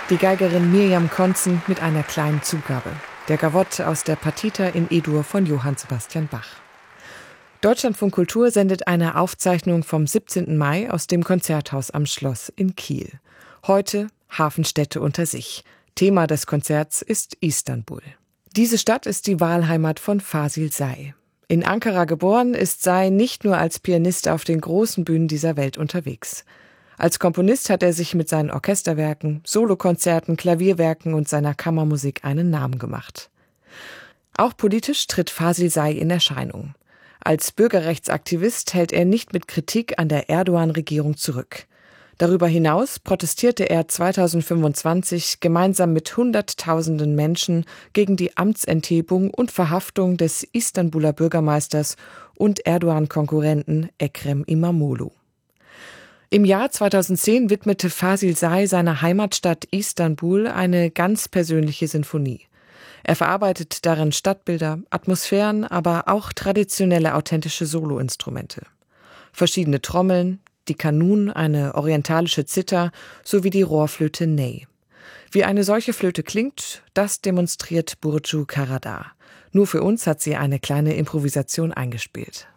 Die Geigerin Mirjam Konzen mit einer kleinen Zugabe. Der Gavotte aus der Partita in E-Dur von Johann Sebastian Bach. Deutschlandfunk Kultur sendet eine Aufzeichnung vom 17. Mai aus dem Konzerthaus am Schloss in Kiel. Heute Hafenstädte unter sich. Thema des Konzerts ist Istanbul. Diese Stadt ist die Wahlheimat von Fasil Say. In Ankara geboren, ist Say nicht nur als Pianist auf den großen Bühnen dieser Welt unterwegs. Als Komponist hat er sich mit seinen Orchesterwerken, Solokonzerten, Klavierwerken und seiner Kammermusik einen Namen gemacht. Auch politisch tritt Fasil Say in Erscheinung. Als Bürgerrechtsaktivist hält er nicht mit Kritik an der Erdogan-Regierung zurück. Darüber hinaus protestierte er 2025 gemeinsam mit Hunderttausenden Menschen gegen die Amtsenthebung und Verhaftung des Istanbuler Bürgermeisters und Erdogan-Konkurrenten Ekrem İmamoğlu. Im Jahr 2010 widmete Fasil Say seiner Heimatstadt Istanbul eine ganz persönliche Sinfonie. Er verarbeitet darin Stadtbilder, Atmosphären, aber auch traditionelle authentische Soloinstrumente. Verschiedene Trommeln, die Kanun, eine orientalische Zither sowie die Rohrflöte Ney. Wie eine solche Flöte klingt, das demonstriert Burcu Karadağ. Nur für uns hat sie eine kleine Improvisation eingespielt.